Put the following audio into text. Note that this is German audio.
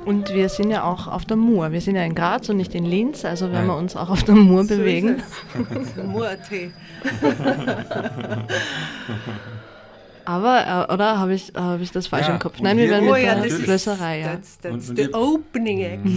Und wir sind ja auch auf der Mur. Wir sind ja in Graz und nicht in Linz, also werden wir uns auch auf der Mur bewegen. Mur.at. Aber, oder habe ich das falsch im Kopf? Nein, wir werden mit der Flößerei. That's the opening act.